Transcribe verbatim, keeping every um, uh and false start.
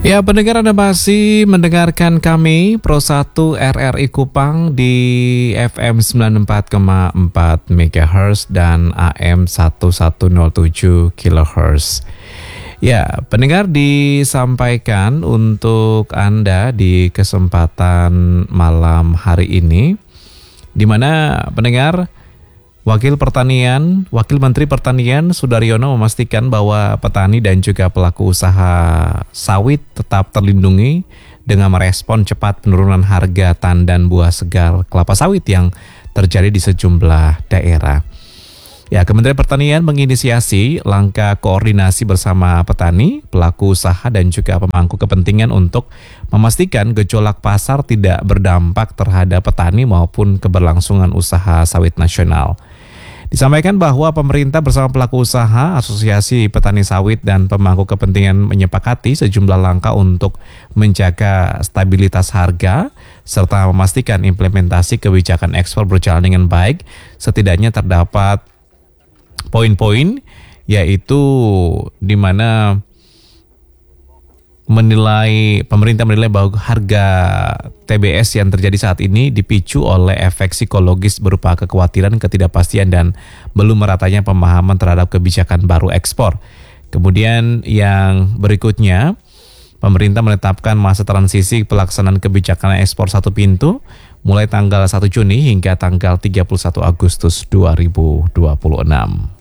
Ya, pendengar, Anda masih mendengarkan kami Pro satu R R I Kupang di F M sembilan puluh empat koma empat megahertz dan A M seribu nol tujuh kilohertz. Ya, pendengar, disampaikan untuk Anda di kesempatan malam hari ini, di mana pendengar, Wakil Pertanian, Wakil Menteri Pertanian Sudaryono memastikan bahwa petani dan juga pelaku usaha sawit tetap terlindungi dengan merespon cepat penurunan harga tandan buah segar kelapa sawit yang terjadi di sejumlah daerah. Ya, Kementerian Pertanian menginisiasi langkah koordinasi bersama petani, pelaku usaha dan juga pemangku kepentingan untuk memastikan gejolak pasar tidak berdampak terhadap petani maupun keberlangsungan usaha sawit nasional. Disampaikan bahwa pemerintah bersama pelaku usaha, asosiasi petani sawit dan pemangku kepentingan menyepakati sejumlah langkah untuk menjaga stabilitas harga serta memastikan implementasi kebijakan ekspor berjalan dengan baik. Setidaknya terdapat poin-poin, yaitu di mana menilai pemerintah menilai bahwa harga T B S yang terjadi saat ini dipicu oleh efek psikologis berupa kekhawatiran, ketidakpastian dan belum meratanya pemahaman terhadap kebijakan baru ekspor. Kemudian yang berikutnya, pemerintah menetapkan masa transisi pelaksanaan kebijakan ekspor satu pintu mulai tanggal satu Juni hingga tanggal tiga puluh satu Agustus dua ribu dua puluh enam.